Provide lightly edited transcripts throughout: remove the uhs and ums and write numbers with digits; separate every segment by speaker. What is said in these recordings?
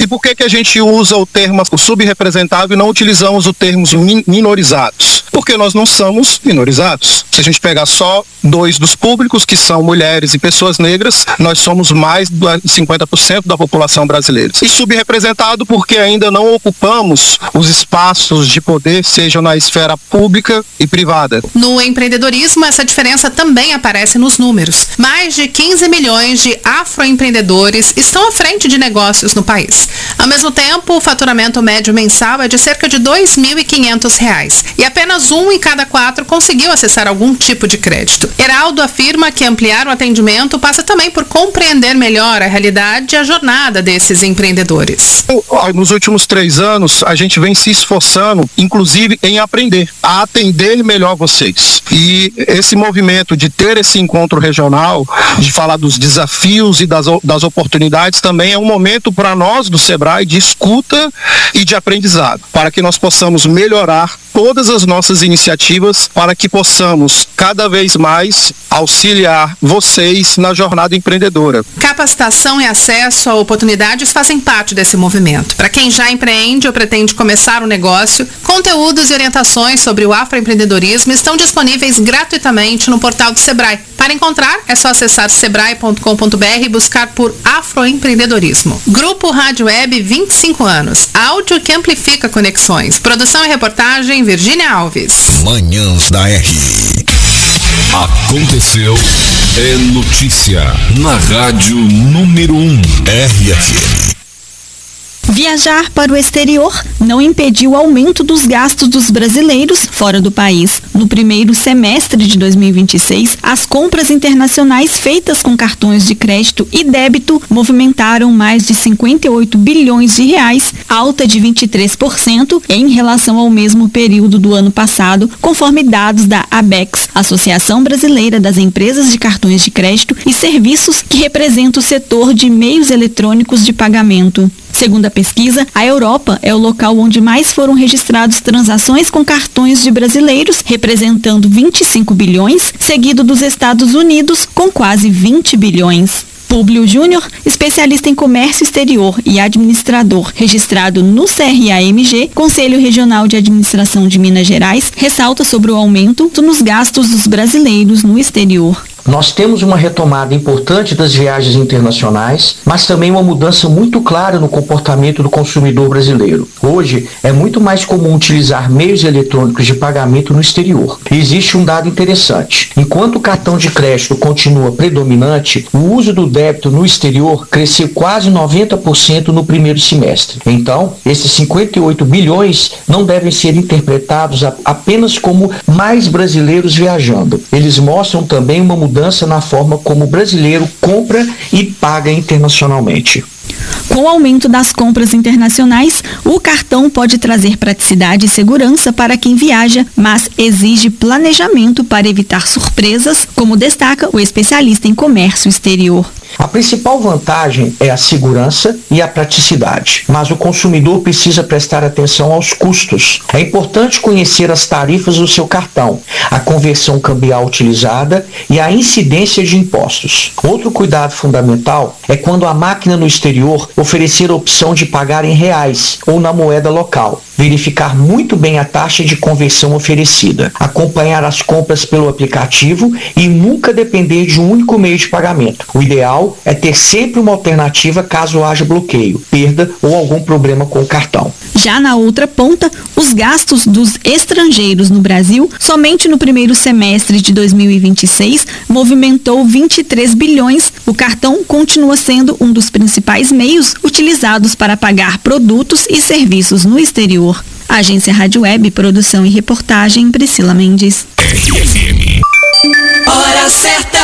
Speaker 1: E por que a gente usa o termo subrepresentado e não utilizamos o termo minorizados? Porque nós não somos minorizados. Se a gente pegar só 2 dos públicos, que são mulheres e pessoas negras, nós somos mais de 50% da população brasileira. E subrepresentado porque ainda não ocupamos os espaços de poder, sejam na esfera pública e privada.
Speaker 2: No empreendedorismo, essa diferença também aparece nos números. Mais de 15 milhões de afroempreendedores estão à frente de negócios no país. Ao mesmo tempo, o faturamento médio mensal é de cerca de R$ 2.500 e apenas 1 em cada 4 conseguiu acessar algum tipo de crédito. Heraldo afirma que ampliar o atendimento passa também por compreender melhor a realidade e a jornada desses empreendedores.
Speaker 1: Nos últimos 3 anos, a gente vem se esforçando, inclusive, em aprender, a atender melhor vocês. E esse movimento de ter esse encontro regional, de falar dos desafios e das oportunidades, também é um momento para nós do Sebrae de escuta e de aprendizado, para que nós possamos melhorar todas as nossas iniciativas, para que possamos cada vez mais auxiliar vocês na jornada empreendedora.
Speaker 2: Capacitação e acesso a oportunidades fazem parte desse movimento. Para quem já empreende ou pretende começar um negócio, conteúdos e orientações sobre o afroempreendedorismo estão disponíveis gratuitamente no portal do Sebrae. Para encontrar, é só acessar sebrae.com.br e buscar por afroempreendedorismo. Grupo Rádio Web 25 anos. Áudio que amplifica conexões. Produção e reportagem, Virgínia Alves.
Speaker 3: Manhãs da R. Aconteceu, é notícia na rádio número 1, RFM.
Speaker 4: Viajar para o exterior não impediu o aumento dos gastos dos brasileiros fora do país. No primeiro semestre de 2026, as compras internacionais feitas com cartões de crédito e débito movimentaram mais de 58 bilhões de reais, alta de 23% em relação ao mesmo período do ano passado, conforme dados da ABECS, Associação Brasileira das Empresas de Cartões de Crédito e Serviços, que representa o setor de meios eletrônicos de pagamento. Segundo a pesquisa, a Europa é o local onde mais foram registradas transações com cartões de brasileiros, representando 25 bilhões, seguido dos Estados Unidos, com quase 20 bilhões. Públio Júnior, especialista em comércio exterior e administrador, registrado no CRAMG, Conselho Regional de Administração de Minas Gerais, ressalta sobre o aumento nos gastos dos brasileiros no exterior.
Speaker 5: Nós temos uma retomada importante das viagens internacionais, mas também uma mudança muito clara no comportamento do consumidor brasileiro. Hoje, é muito mais comum utilizar meios eletrônicos de pagamento no exterior. E existe um dado interessante. Enquanto o cartão de crédito continua predominante, o uso do débito no exterior cresceu quase 90% no primeiro semestre. Então, esses 58 bilhões não devem ser interpretados apenas como mais brasileiros viajando. Eles mostram também uma mudança na forma como o brasileiro compra e paga internacionalmente.
Speaker 4: Com o aumento das compras internacionais, o cartão pode trazer praticidade e segurança para quem viaja, mas exige planejamento para evitar surpresas, como destaca o especialista em comércio exterior.
Speaker 5: A principal vantagem é a segurança e a praticidade, mas o consumidor precisa prestar atenção aos custos. É importante conhecer as tarifas do seu cartão, a conversão cambial utilizada e a incidência de impostos. Outro cuidado fundamental é quando a máquina no exterior oferecer a opção de pagar em reais ou na moeda local. Verificar muito bem a taxa de conversão oferecida, acompanhar as compras pelo aplicativo e nunca depender de um único meio de pagamento. O ideal é ter sempre uma alternativa caso haja bloqueio, perda ou algum problema com o cartão.
Speaker 4: Já na outra ponta, os gastos dos estrangeiros no Brasil, somente no primeiro semestre de 2026, movimentou 23 bilhões. O cartão continua sendo um dos principais meios utilizados para pagar produtos e serviços no exterior. Agência Rádio Web, produção e reportagem, Priscila Mendes.
Speaker 3: RFM.
Speaker 6: Hora certa.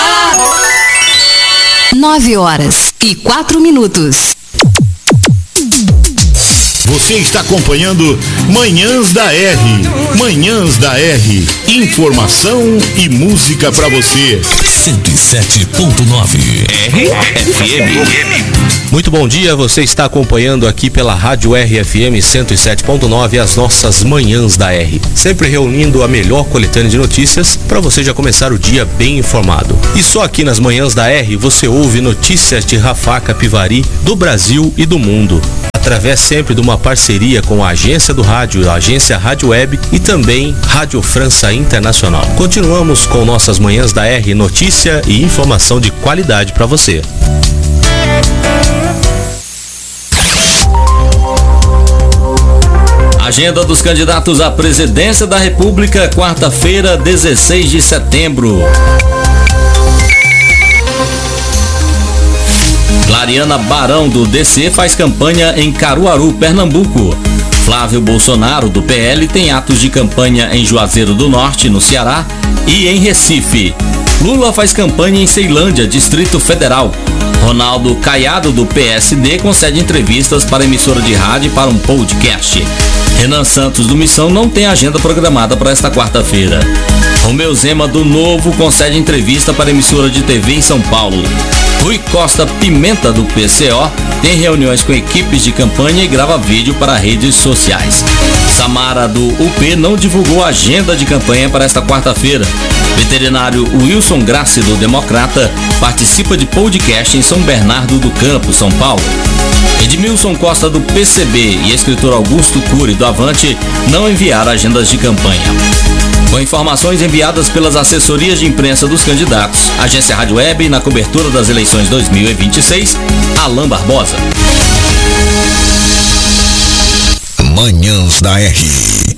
Speaker 6: 9h04.
Speaker 3: Você está acompanhando Manhãs da R. Manhãs da R. Informação e música para você. 107.9
Speaker 7: RFM. Muito bom dia, você está acompanhando aqui pela Rádio RFM 107.9 as nossas Manhãs da R. Sempre reunindo a melhor coletânea de notícias para você já começar o dia bem informado. E só aqui nas Manhãs da R você ouve notícias de Rafah Capivari, do Brasil e do mundo. A através sempre de uma parceria com a agência do rádio, a agência Rádio Web e também Rádio França Internacional. Continuamos com nossas Manhãs da R, notícia e informação de qualidade para você.
Speaker 8: Agenda dos candidatos à presidência da República, quarta-feira, 16 de setembro. Clariana Barão, do DC, faz campanha em Caruaru, Pernambuco. Flávio Bolsonaro, do PL, tem atos de campanha em Juazeiro do Norte, no Ceará, e em Recife. Lula faz campanha em Ceilândia, Distrito Federal. Ronaldo Caiado, do PSD, concede entrevistas para emissora de rádio e para um podcast. Renan Santos, do Missão, não tem agenda programada para esta quarta-feira. Romeu Zema, do Novo, concede entrevista para emissora de TV em São Paulo. Rui Costa Pimenta, do PCO, tem reuniões com equipes de campanha e grava vídeo para redes sociais. Samara, do UP, não divulgou a agenda de campanha para esta quarta-feira. Veterinário Wilson Grassi, do Democrata, participa de podcast em São Bernardo do Campo, São Paulo. Edmilson Costa, do PCB, e escritor Augusto Cury, do Avante, não enviaram agendas de campanha. Com informações enviadas pelas assessorias de imprensa dos candidatos, Agência Rádio Web, na cobertura das eleições 2026, Alain Barbosa.
Speaker 3: Manhãs da R.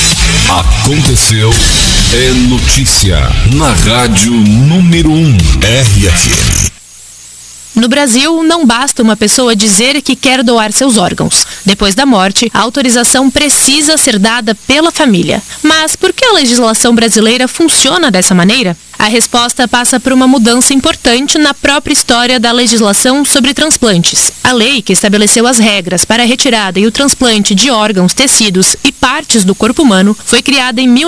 Speaker 3: Aconteceu, é notícia na rádio número 1 RFM.
Speaker 9: No Brasil, não basta uma pessoa dizer que quer doar seus órgãos. Depois da morte, a autorização precisa ser dada pela família. Mas por que a legislação brasileira funciona dessa maneira? A resposta passa por uma mudança importante na própria história da legislação sobre transplantes. A lei que estabeleceu as regras para a retirada e o transplante de órgãos, tecidos e partes do corpo humano foi criada em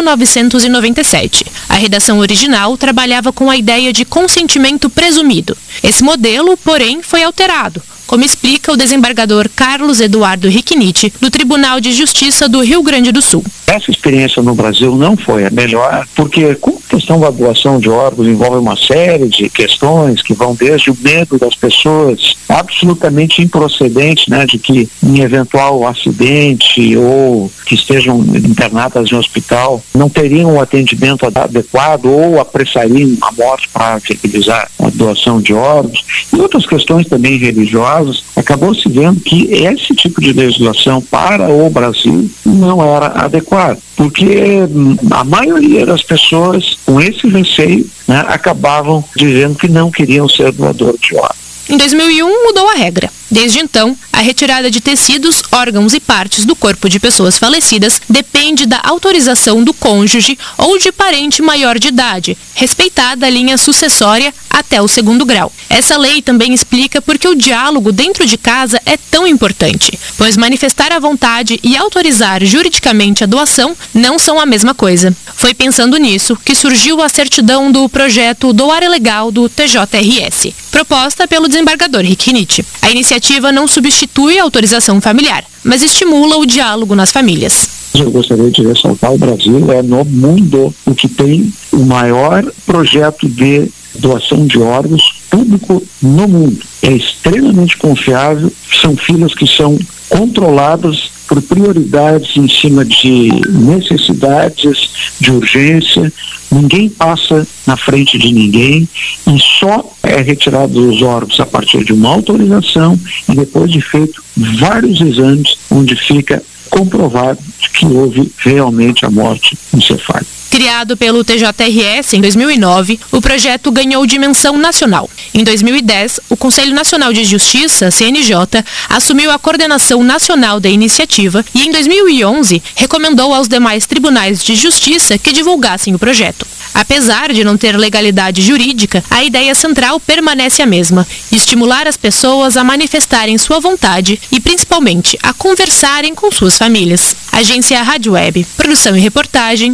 Speaker 9: 1997. A redação original trabalhava com a ideia de consentimento presumido. Esse modelo, porém, foi alterado, como explica o desembargador Carlos Eduardo Ricknit, do Tribunal de Justiça do Rio Grande do Sul.
Speaker 5: Essa experiência no Brasil não foi a melhor, porque como a questão da doação de órgãos envolve uma série de questões que vão desde o medo das pessoas, absolutamente improcedente, né, de que em eventual acidente ou que estejam internadas em hospital não teriam o atendimento adequado ou apressariam a morte para viabilizar a doação de órgãos, e outras questões também religiosas, acabou se vendo que esse tipo de legislação para o Brasil não era adequado, porque a maioria das pessoas com esse receio, né, acabavam dizendo que não queriam ser doadores de órgãos.
Speaker 9: Em 2001, mudou a regra. Desde então, a retirada de tecidos, órgãos e partes do corpo de pessoas falecidas depende da autorização do cônjuge ou de parente maior de idade, respeitada a linha sucessória até o 2º grau. Essa lei também explica por que o diálogo dentro de casa é tão importante, pois manifestar a vontade e autorizar juridicamente a doação não são a mesma coisa. Foi pensando nisso que surgiu a certidão do projeto Doar é Legal do TJRS, proposta pelo desembargador Ricknit. A iniciativa não substitui a autorização familiar, mas estimula o diálogo nas famílias.
Speaker 5: Eu gostaria de ressaltar, o Brasil é no mundo o que tem o maior projeto de doação de órgãos público no mundo. É extremamente confiável, são filas que são controladas por prioridades em cima de necessidades, de urgência, ninguém passa na frente de ninguém e só é retirado os órgãos a partir de uma autorização e depois de feito vários exames onde fica comprovado que houve realmente a morte encefálica.
Speaker 9: Criado pelo TJRS em 2009, o projeto ganhou dimensão nacional. Em 2010, o Conselho Nacional de Justiça, CNJ, assumiu a coordenação nacional da iniciativa e, em 2011, recomendou aos demais tribunais de justiça que divulgassem o projeto. Apesar de não ter legalidade jurídica, a ideia central permanece a mesma: estimular as pessoas a manifestarem sua vontade e, principalmente, a conversarem com suas famílias. Agência Rádio Web. Produção e reportagem.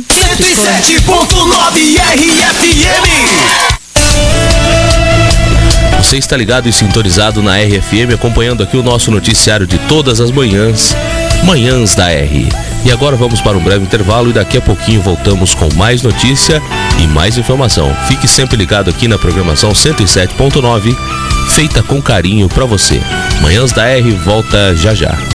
Speaker 6: 107.9 RFM.
Speaker 7: Você está ligado e sintonizado na RFM, acompanhando aqui o nosso noticiário de todas as manhãs, Manhãs da R. E agora vamos para um breve intervalo e daqui a pouquinho voltamos com mais notícia e mais informação. Fique sempre ligado aqui na programação 107.9, feita com carinho para você. Manhãs da R volta já já.